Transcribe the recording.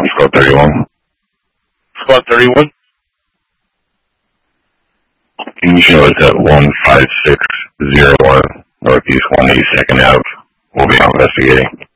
Squad 31. Squad 31? Can you show us at 15601 Northeast 182nd Ave? We'll be investigating.